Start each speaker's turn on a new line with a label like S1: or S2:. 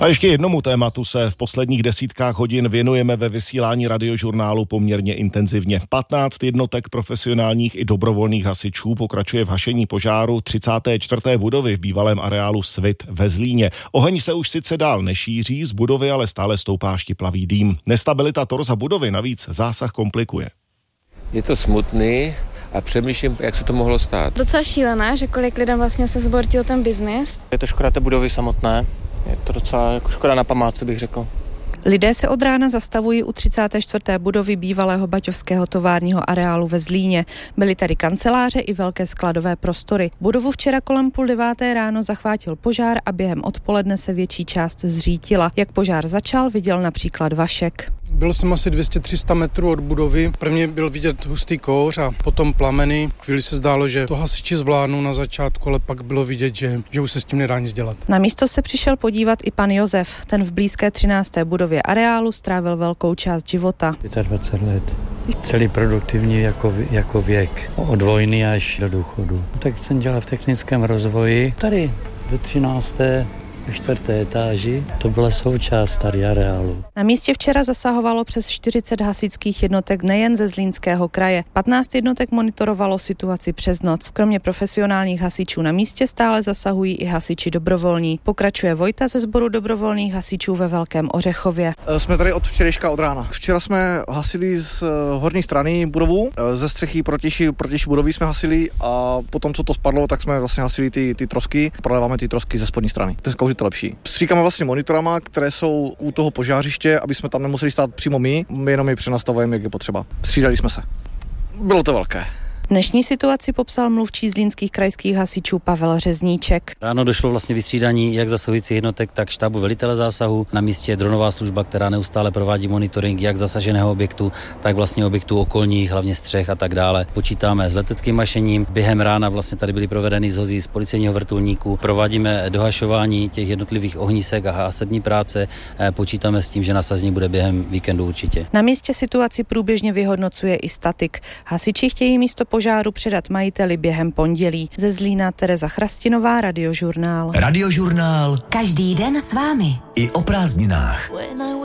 S1: A ještě jednomu tématu se v posledních desítkách hodin věnujeme ve vysílání Radiožurnálu poměrně intenzivně. 15 jednotek profesionálních i dobrovolných hasičů pokračuje v hašení požáru 34. budovy v bývalém areálu Svit ve Zlíně. Oheň se už sice dál nešíří, z budovy ale stále stoupá štiplavý dým. Nestabilita torza budovy navíc zásah komplikuje.
S2: Je to smutný a přemýšlím, jak se to mohlo stát.
S3: Docela šílené, že kolik lidem vlastně se zbortil ten biznis.
S4: Je to škoda té budovy samotné, je to docela jako škoda na památce, bych řekl.
S5: Lidé se od rána zastavují u 34. budovy bývalého baťovského továrního areálu ve Zlíně. Byly tady kanceláře i velké skladové prostory. Budovu včera kolem 8:30 ráno zachvátil požár a během odpoledne se větší část zřítila. Jak požár začal, viděl například Vašek.
S6: Byl jsem asi 200-300 metrů od budovy. Prvně byl vidět hustý kouř a potom plameny. Chvíli se zdálo, že to hasiči zvládnou na začátku, ale pak bylo vidět, že už se s tím nedá nic dělat.
S5: Na místo se přišel podívat i pan Josef. Ten v blízké 13. budově areálu strávil velkou část života.
S7: 25 let. Celý produktivní jako věk. Od vojny až do důchodu. Tak jsem dělal v technickém rozvoji. Tady do 13. 4. etáži, to byla součást tady areálu.
S5: Na místě včera zasahovalo přes 40 hasičských jednotek nejen ze Zlínského kraje. 15 jednotek monitorovalo situaci přes noc. Kromě profesionálních hasičů na místě stále zasahují i hasiči dobrovolní. Pokračuje Vojta ze sboru dobrovolných hasičů ve Velkém Ořechově.
S8: Jsme tady od včerejška od rána. Včera jsme hasili z horní strany budovu, ze střechy protější budovy jsme hasili a potom, co to spadlo, tak jsme vlastně hasili ty trosky, proléváme ty trosky ze spodní strany. To lepší. Stříkáme vlastně monitorama, které jsou u toho požářiště, aby jsme tam nemuseli stát přímo my jenom je přenastavujeme, jak je potřeba. Střídali jsme se. Bylo to velké.
S5: Dnešní situaci popsal mluvčí zlínských krajských hasičů Pavel Řezníček.
S9: Ráno došlo vlastně vystřídání jak zasahujících jednotek, tak štábu velitele zásahu. Na místě je dronová služba, která neustále provádí monitoring jak zasaženého objektu, tak vlastně objektů okolních, hlavně střech a tak dále. Počítáme s leteckým mašením. Během rána vlastně tady byly provedeny zhozy z policejního vrtulníku. Provádíme dohašování těch jednotlivých ohnisek a hasební práce. Počítáme s tím, že nasazení bude během víkendu určitě.
S5: Na místě situaci průběžně vyhodnocuje i statik. Hasiči chtějí místo požáru předat majiteli během pondělí. Ze Zlína Tereza Chrastinová, Radiožurnál.
S10: Radiožurnál. Každý den s vámi. I o prázdninách.